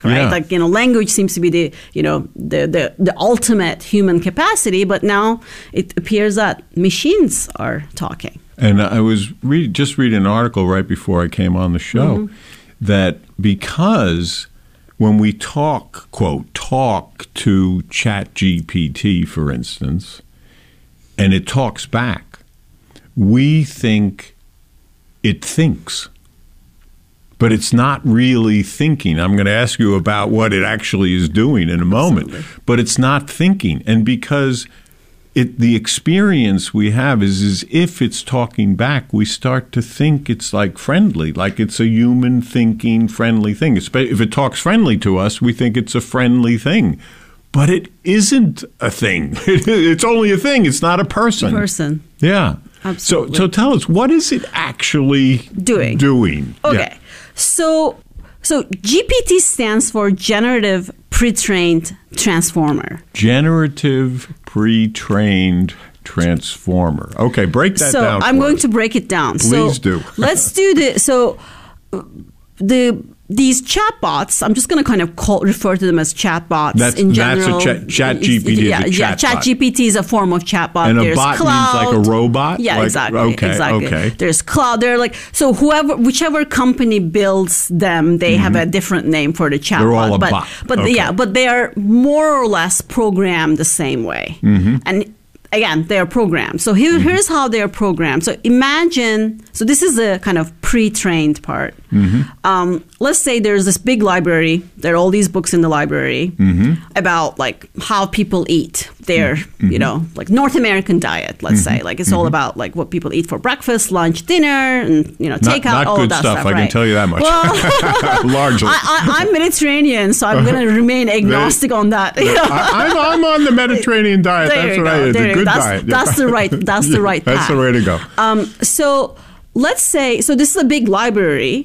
right? Yeah. Like, language seems to be the ultimate human capacity, but now it appears that machines are talking. And I was just reading an article right before I came on the show that because when we talk to ChatGPT, for instance, and it talks back, we think it thinks. But it's not really thinking. I'm going to ask you about what it actually is doing in a moment. Absolutely. But it's not thinking. And because the experience we have is if it's talking back, we start to think it's like friendly, like it's a human thinking friendly thing. If it talks friendly to us, we think it's a friendly thing. But it isn't a thing. It's only a thing. It's not a person. Yeah. Absolutely. So tell us, what is it actually doing? Okay. Yeah. So GPT stands for Generative Pre-trained Transformer. Generative Pre-trained Transformer. Okay, break that down. So I'm going to break it down. Please do. Let's do these chatbots, I'm just going to kind of refer to them as chatbots in general. That's ChatGPT is a chatbot. ChatGPT is a form of chatbot. And There's a bot Cloud. means like a robot? Yeah, exactly. Okay. There's Cloud. They're like, so whichever company builds them, they have a different name for the chatbot. They're all a bot. But they are more or less programmed the same way. And again, they are programmed. So here's how they are programmed. So imagine, so this is the kind of pre-trained part. Let's say there's this big library. There are all these books in the library about like how people eat their, like North American diet, let's say. Like it's all about like what people eat for breakfast, lunch, dinner, and, takeout, all that stuff. Not good stuff, I can tell you that much. Well, largely. I'm Mediterranean, so I'm going to remain agnostic on that. I'm on the Mediterranean diet. That's what I is. A good diet. That's the right path. That's the way to go. So let's say, so this is a big library,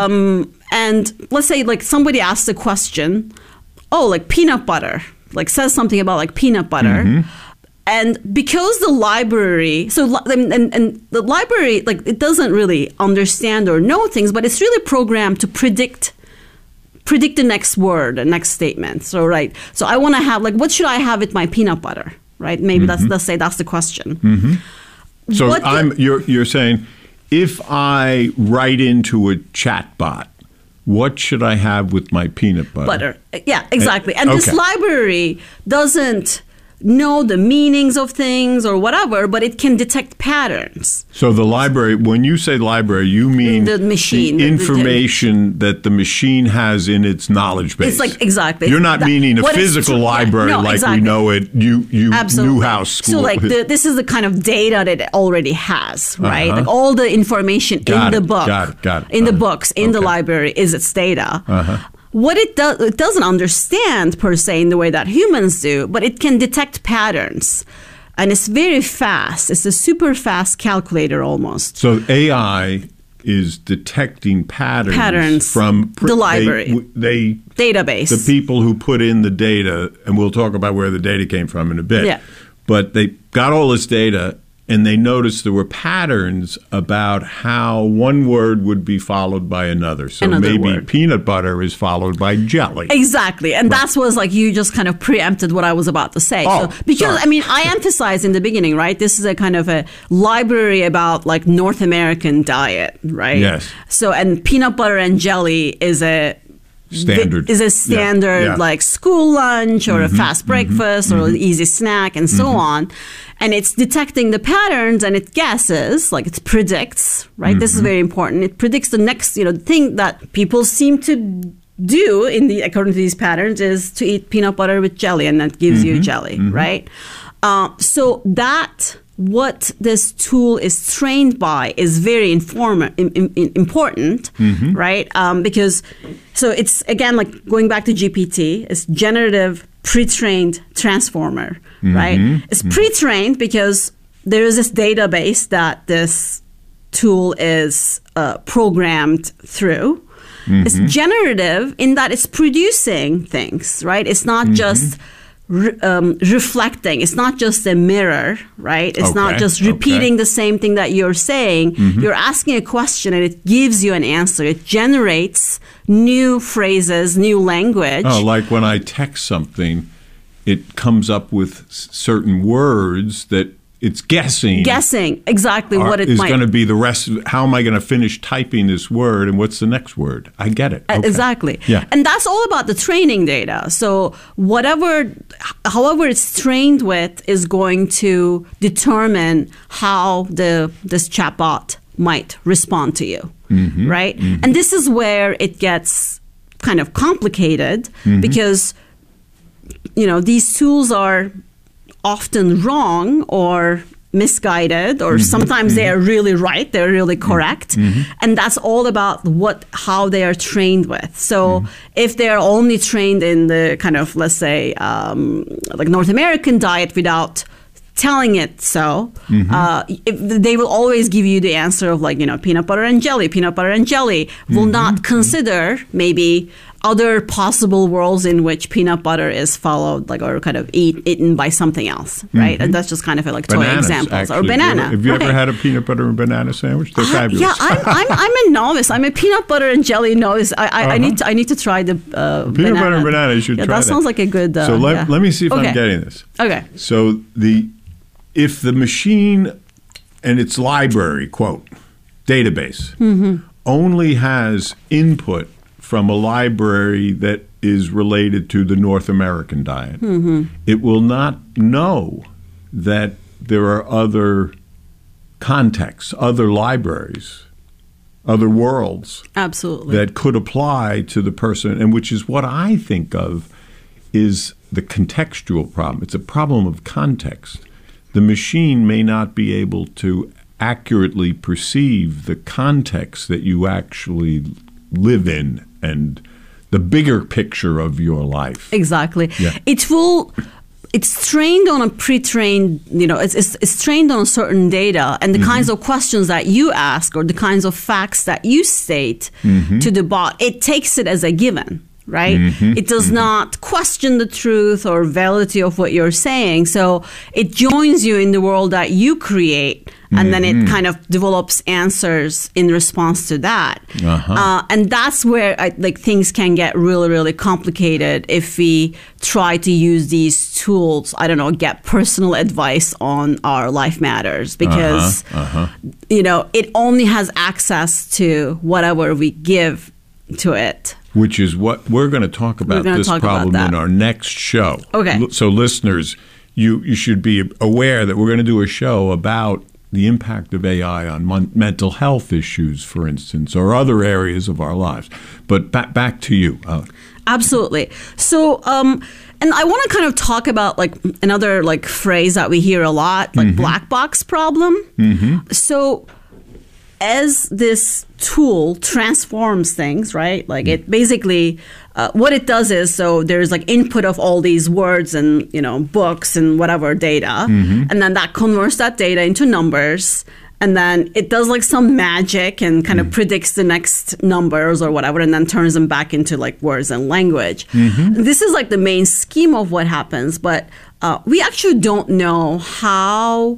and let's say like somebody asks a question, like peanut butter, like says something about like peanut butter. And because the library, and the library, like it doesn't really understand or know things, but it's really programmed to predict the next word, the next statement. So I want to have like, what should I have with my peanut butter? Right? Maybe let's say that's the question. So you're saying, if I write into a chatbot, what should I have with my peanut butter? Yeah, exactly. And this library doesn't know the meanings of things or whatever, but it can detect patterns. So the library, when you say library, you mean the machine, the information that the machine has in its knowledge base. It's like, exactly. You're not meaning a physical library we know it, Newhouse School. So like this is the kind of data that it already has, right? Like all the information in the book, got it. In the books, in the library is its data. What it doesn't understand per se in the way that humans do, but it can detect patterns. And it's very fast. It's a super fast calculator almost. So AI is detecting patterns from the library. Database. The people who put in the data, and we'll talk about where the data came from in a bit. Yeah. But they got all this data, and they noticed there were patterns about how one word would be followed by another. So maybe peanut butter is followed by jelly. Exactly. And that was like you just kind of preempted what I was about to say. Because I emphasized in the beginning, right? This is a kind of a library about like North American diet, right? Yes. So, and peanut butter and jelly is a standard like school lunch or a fast breakfast or an easy snack and so on. And it's detecting the patterns and it guesses, like it predicts, right? This is very important. It predicts the next, thing that people seem to do according to these patterns is to eat peanut butter with jelly, and that gives you jelly, right? So what this tool is trained by is very important, right? Because, so it's, again, like going back to GPT, it's generative pre-trained transformer, right? It's pre-trained because there is this database that this tool is programmed through. It's generative in that it's producing things, right? It's not just reflecting. It's not just a mirror, right? It's not just repeating the same thing that you're saying. You're asking a question and it gives you an answer. It generates new phrases, new language. Oh, like when I text something, it comes up with certain words that it's guessing exactly what it is might. going to be the rest. How am I going to finish typing this word, and what's the next word? I get it. Okay. Exactly. Yeah. And that's all about the training data. So however it's trained with is going to determine how this chatbot might respond to you, right? And this is where it gets kind of complicated because, these tools are often wrong or misguided, or sometimes they are really right, they're really correct, and that's all about how they are trained with. So if they're only trained in the kind of, let's say, like North American diet without telling it so, they will always give you the answer of like, peanut butter and jelly. Peanut butter and jelly will not consider maybe other possible worlds in which peanut butter is followed, like, or kind of eaten by something else, right? And that's just kind of like toy examples. Actually. Or banana. Have you ever had a peanut butter and banana sandwich? They're fabulous. Yeah, I'm a novice. I'm a peanut butter and jelly novice. I need to try the peanut banana. butter and banana. You should try that. That sounds like a good. So let me see if I'm getting this. Okay. So if the machine and its library, quote, database, only has input from a library that is related to the North American diet, it will not know that there are other contexts, other libraries, other worlds absolutely that could apply to the person, and which is what I think of is the contextual problem. It's a problem of context. The machine may not be able to accurately perceive the context that you actually live in and the bigger picture of your life. Exactly. Yeah. It's trained on a pre-trained, it's trained on certain data, and the kinds of questions that you ask or the kinds of facts that you state to the bot, it takes it as a given. Right? It does not question the truth or validity of what you're saying. So it joins you in the world that you create, and then it kind of develops answers in response to that. And that's where things can get really, really complicated if we try to use these tools, get personal advice on our life matters, because, it only has access to whatever we give to it. Which is what we're going to talk about this problem in our next show. Okay. So listeners, you should be aware that we're going to do a show about the impact of AI on mental health issues, for instance, or other areas of our lives. But back to you. Absolutely. So, and I want to kind of talk about another phrase that we hear a lot, black box problem. So, as this tool transforms things, right? It basically, what it does is, so there's input of all these words and, books and whatever data. And then that converts that data into numbers. And then it does some magic and kind of predicts the next numbers or whatever, and then turns them back into words and language. This is the main scheme of what happens, but we actually don't know how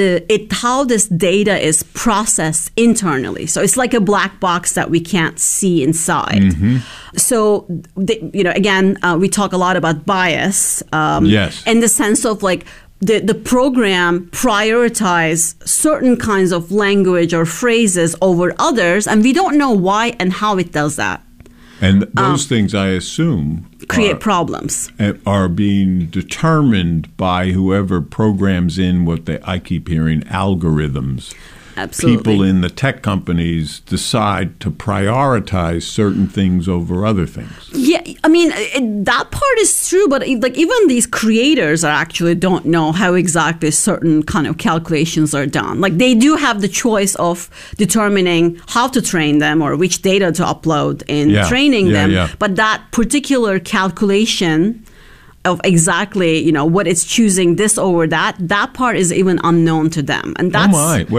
this data is processed internally. So it's like a black box that we can't see inside. So, again, we talk a lot about bias. Yes. In the sense of the program prioritize certain kinds of language or phrases over others, and we don't know why and how it does that. And those things, I assume, create problems. Are being determined by whoever programs in what I keep hearing, algorithms. Absolutely. People in the tech companies decide to prioritize certain things over other things. Yeah, I mean, that part is true, but even these creators actually don't know how exactly certain kind of calculations are done. They do have the choice of determining how to train them or which data to upload in training them, but that particular calculation of exactly, what it's choosing this over that part is even unknown to them. And that's,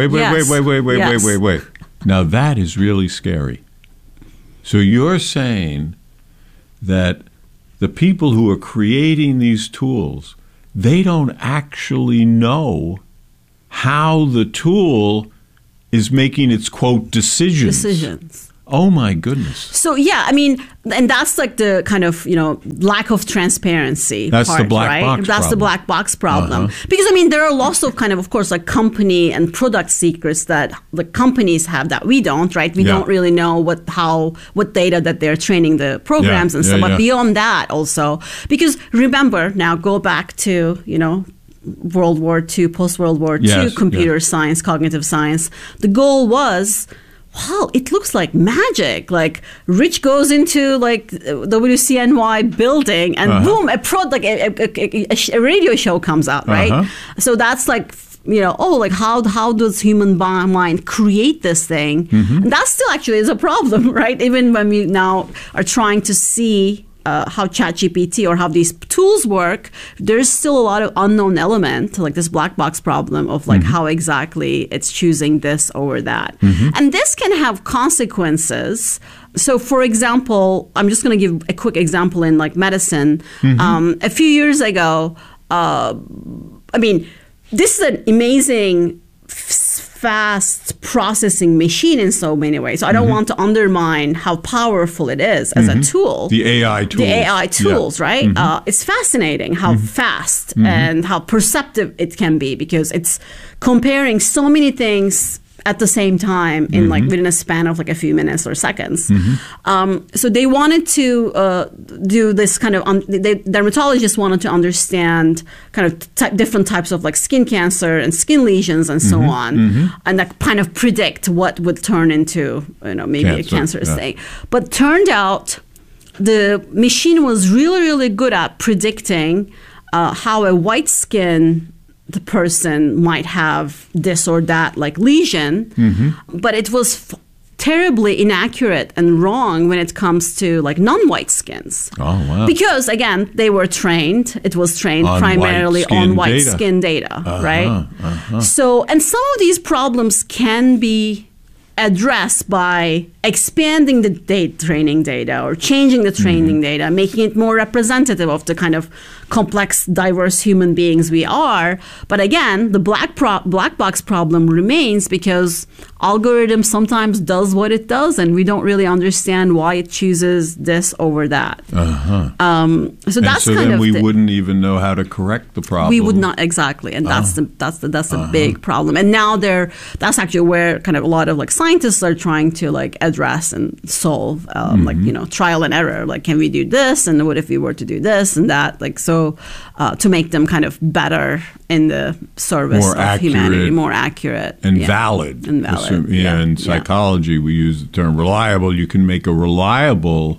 Wait. Now that is really scary. So you're saying that the people who are creating these tools, they don't actually know how the tool is making its, quote, decisions. Oh, my goodness. So, yeah, I mean, and that's like the kind of, lack of transparency That's part, the black right? box That's problem. the black box problem. Because, I mean, there are lots of kind of course, like company and product secrets that the companies have that we don't, right? We don't really know what data that they're training the programs and stuff. But beyond that also, because remember, now go back to, World War II, post-World War II, computer science, cognitive science. The goal was, wow, it looks like magic. Like Rich goes into like WCNY building and boom, a radio show comes out, right? So that's like, like how does human mind create this thing? And that still actually is a problem, right? Even when we now are trying to see how ChatGPT or how these tools work, there's still a lot of unknown element, like this black box problem of like how exactly it's choosing this over that. And this can have consequences. So, for example, I'm just going to give a quick example in like medicine. A few years ago, this is an amazing fast processing machine in so many ways. So I don't want to undermine how powerful it is as a tool. The AI tools. The AI tools, right? It's fascinating how fast and how perceptive it can be because it's comparing so many things at the same time in like within a span of like a few minutes or seconds. So they wanted to do this kind of, the dermatologists wanted to understand kind of different types of like skin cancer and skin lesions and so on, and like kind of predict what would turn into, maybe a cancerous thing. But turned out the machine was really, really good at predicting how a white skin the person might have this or that like lesion, but it was terribly inaccurate and wrong when it comes to like non-white skins. Oh, wow. Because again, it was trained on primarily on white data. Skin data, right? So, and some of these problems can be addressed by expanding the training data or changing the training data, making it more representative of the kind of complex, diverse human beings we are. But again, the black box problem remains because algorithm sometimes does what it does, and we don't really understand why it chooses this over that. So that's so kind then of we wouldn't even know how to correct the problem. We would not exactly, and that's the big problem. And now that's actually where kind of a lot of like scientists are trying to like address and solve, like trial and error. Like, can we do this, and what if we were to do this and that? Like so. To make them kind of better in the service of humanity, more accurate and valid. And valid. In psychology, we use the term reliable. You can make a reliable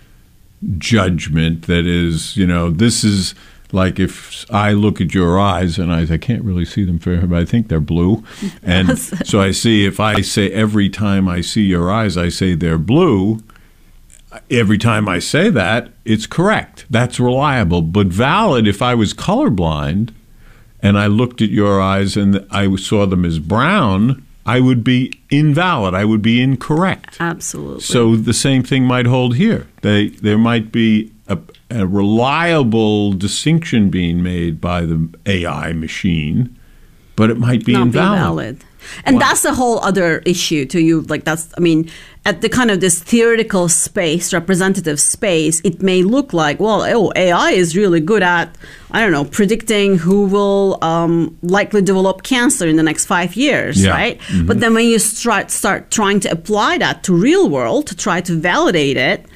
judgment that is, this is like if I look at your eyes and I can't really see them fair, but I think they're blue. And so if I say every time I see your eyes, I say they're blue. Every time I say that, it's correct. That's reliable. But valid, if I was colorblind and I looked at your eyes and I saw them as brown, I would be invalid. I would be incorrect. Absolutely. So the same thing might hold here. There might be a reliable distinction being made by the AI machine, but it might be invalid. And that's a whole other issue to you. Like at the kind of this theoretical space, representative space, it may look like, AI is really good at, predicting who will likely develop cancer in the next 5 years, right? But then when you start trying to apply that to real world, to try to validate it,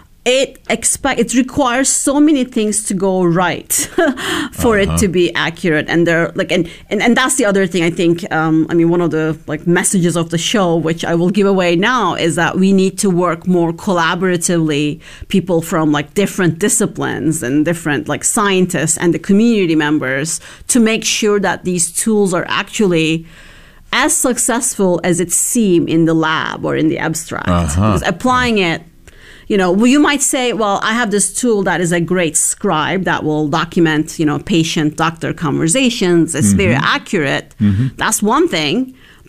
it requires so many things to go right for it to be accurate. And they're like, and that's the other thing I think. One of the like messages of the show, which I will give away now, is that we need to work more collaboratively. People from like different disciplines and different like scientists and the community members to make sure that these tools are actually as successful as it seems in the lab or in the abstract. Because applying it. You might say, I have this tool that is a great scribe that will document, patient-doctor conversations. It's very accurate. That's one thing.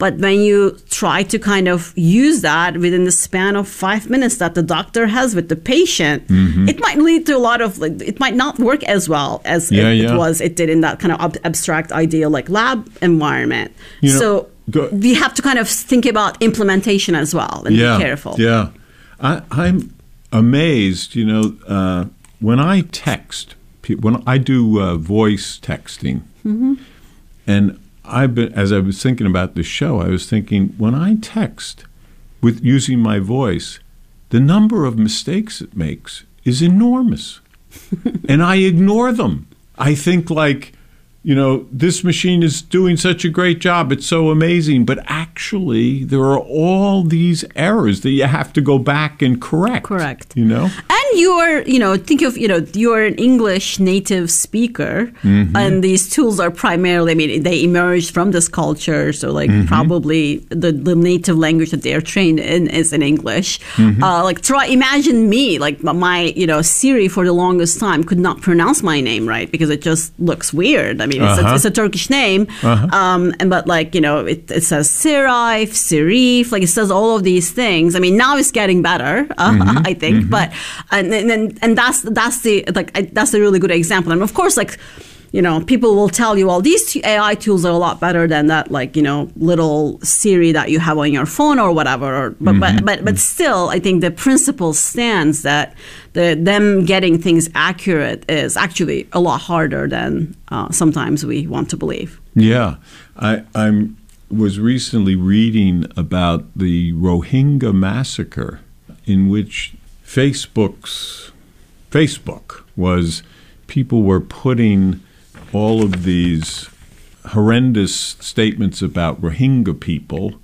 But when you try to kind of use that within the span of 5 minutes that the doctor has with the patient, it might lead to a lot of, like, it might not work as well as it did in that kind of abstract ideal like lab environment. So we have to kind of think about implementation as well and be careful. Yeah. I'm amazed, when I text, when I do voice texting, and as I was thinking about the show, I was thinking, when I text with using my voice, the number of mistakes it makes is enormous. And I ignore them. I think like, this machine is doing such a great job. It's so amazing. But actually, there are all these errors that you have to go back and correct. And think of, you're an English native speaker. And these tools are primarily, they emerged from this culture. So probably the native language that they're trained in is in English. Imagine me, my, Siri for the longest time could not pronounce my name right because it just looks weird. It's a Turkish name, but it says Sirif, Sirif, it says all of these things. Now it's getting better, I think, but and that's the really good example. And of course, people will tell you, well, these AI tools are a lot better than that, little Siri that you have on your phone or whatever. But still, I think the principle stands that them getting things accurate is actually a lot harder than sometimes we want to believe. Yeah. I was recently reading about the Rohingya massacre, in which Facebook was, people were putting all of these horrendous statements about Rohingya people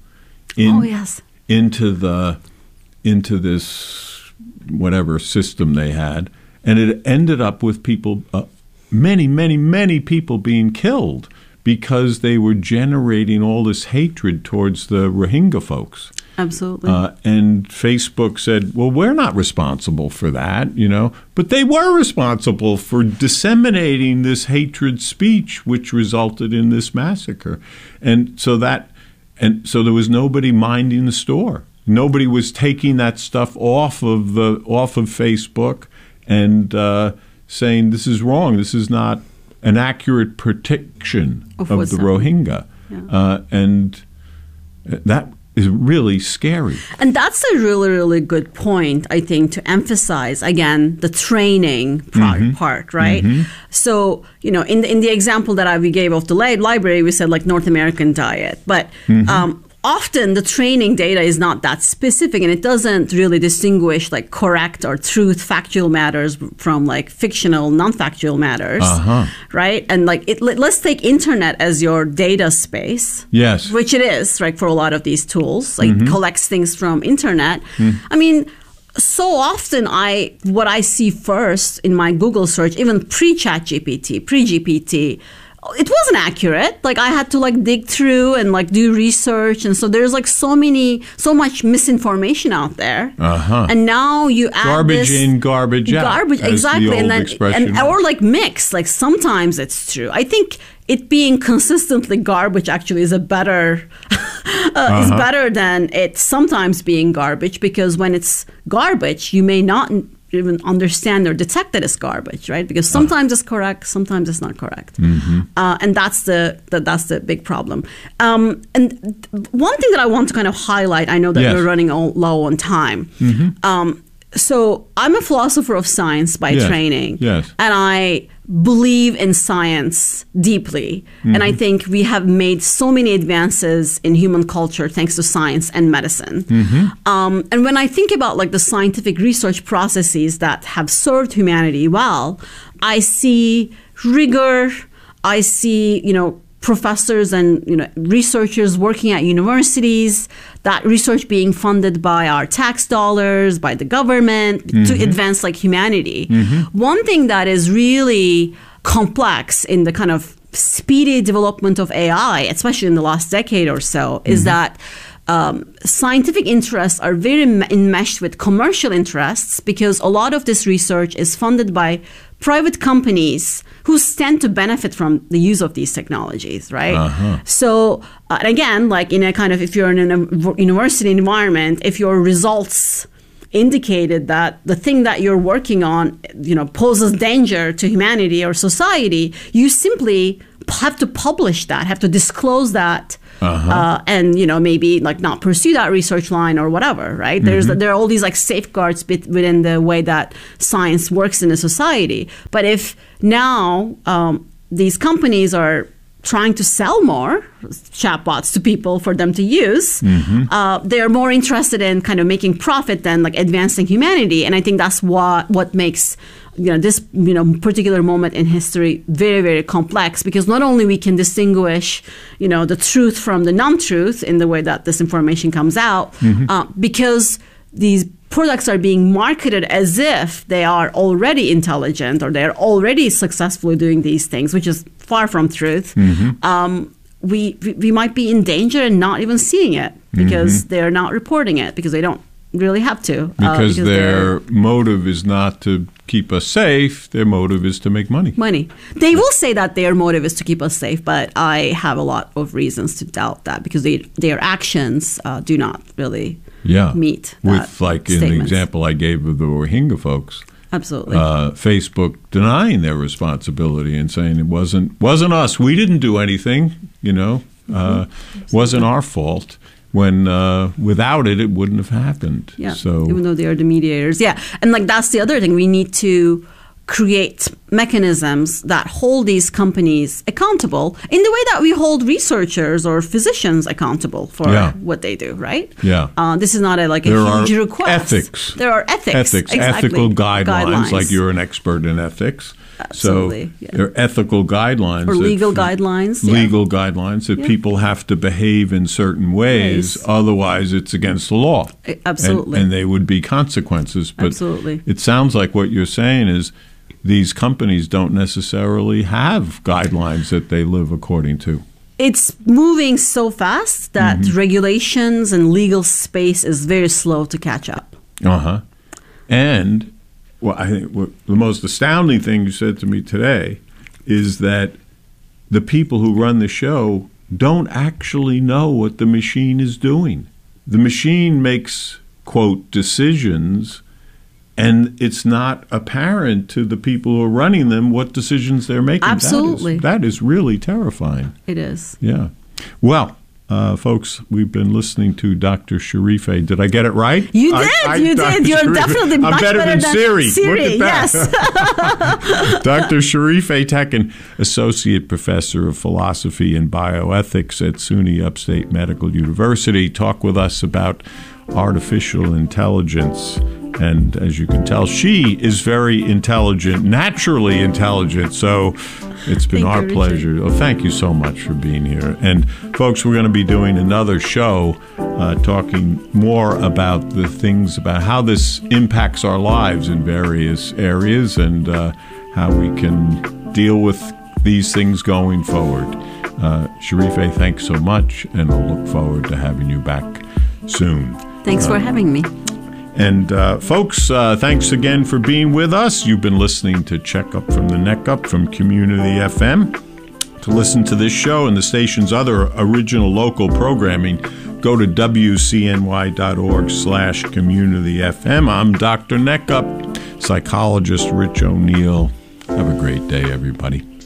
into this whatever system they had, and it ended up with people, many people being killed because they were generating all this hatred towards the Rohingya folks. Absolutely. And Facebook said, well, we're not responsible for that, but they were responsible for disseminating this hatred speech, which resulted in this massacre. And so there was nobody minding the store. Nobody was taking that stuff off of Facebook and saying this is wrong. This is not an accurate prediction of the Rohingya, and that is really scary. And that's a really, really good point, I think, to emphasize, again, the training part, right? So, in the example that we gave of the library, we said North American diet. But often the training data is not that specific, and it doesn't really distinguish correct or truth factual matters from fictional non-factual matters, right? And let's take internet as your data space, yes, which it is, right? For a lot of these tools, collects things from internet. So often what I see first in my Google search, even pre-ChatGPT, pre-GPT, it wasn't accurate. I had to dig through and do research, and so there's so much misinformation out there. And now you add garbage in, garbage out. Garbage, exactly, and then or mix. Sometimes it's true. I think it being consistently garbage actually is better than it sometimes being garbage, because when it's garbage, you may not even understand or detect that it's garbage, right? Because sometimes it's correct, sometimes it's not correct, and that's the big problem. And one thing that I want to kind of highlight, I know that we're running low on time. So I'm a philosopher of science by training, and I believe in science deeply. And I think we have made so many advances in human culture thanks to science and medicine. And when I think about the scientific research processes that have served humanity well, I see rigor, I see, professors and researchers working at universities, that research being funded by our tax dollars, by the government, to advance humanity. One thing that is really complex in the kind of speedy development of AI, especially in the last decade or so, is that scientific interests are very enmeshed with commercial interests, because a lot of this research is funded by private companies who stand to benefit from the use of these technologies, right? So again, like in a kind of, if you're in a university environment, if your results indicated that the thing that you're working on, poses danger to humanity or society, you simply have to publish that, have to disclose that, and maybe like not pursue that research line or whatever, right? There are all these like safeguards within the way that science works in a society. But if now these companies are trying to sell more chatbots to people for them to use, they're more interested in kind of making profit than like advancing humanity. And I think that's what makes this particular moment in history very, very complex, because not only we can distinguish the truth from the non-truth in the way that this information comes out, because these products are being marketed as if they are already intelligent or they're already successfully doing these things, which is far from truth. We might be in danger and not even seeing it, because they're not reporting it, because they don't really have to. Because their motive is not to keep us safe. Their motive is to make money. They will say that their motive is to keep us safe, but I have a lot of reasons to doubt that, because their actions do not really meet that with, like in the example I gave of the Rohingya folks. Absolutely. Facebook denying their responsibility and saying it wasn't us. We didn't do anything, wasn't our fault. When without it, it wouldn't have happened. Yeah. So even though they are the mediators, and like that's the other thing, we need to create mechanisms that hold these companies accountable in the way that we hold researchers or physicians accountable for what they do. Right? Yeah. This is not a huge request. Ethics. There are ethics. Exactly. Ethical guidelines. Like you're an expert in ethics. Absolutely. So there are ethical guidelines. Or legal guidelines. Legal guidelines that people have to behave in certain ways. Otherwise, it's against the law. Absolutely. And they would be consequences. But absolutely. It sounds like what you're saying is these companies don't necessarily have guidelines that they live according to. It's moving so fast that regulations and legal space is very slow to catch up. And I think the most astounding thing you said to me today is that the people who run the show don't actually know what the machine is doing. The machine makes, quote, decisions, and it's not apparent to the people who are running them what decisions they're making. Absolutely. That is really terrifying. It is. Yeah. Well, folks, we've been listening to Dr. Sherifeh. Did I get it right? You did. You did. You're definitely much better than Siri. Siri. Look at that. Yes. Dr. Sherifeh Tekin, Associate Professor of Philosophy and Bioethics at SUNY Upstate Medical University, talk with us about artificial intelligence. And as you can tell, she is very intelligent, naturally intelligent. So it's been our pleasure. Oh, thank you so much for being here. And folks, we're going to be doing another show talking more about the things about how this impacts our lives in various areas and how we can deal with these things going forward. Sherifeh, thanks so much, and I'll look forward to having you back soon. Thanks for having me. And folks, thanks again for being with us. You've been listening to Check Up from the Neck Up from Community FM. To listen to this show and the station's other original local programming, go to wcny.org/communityfm. I'm Dr. Neck Up, psychologist Rich O'Neill. Have a great day, everybody.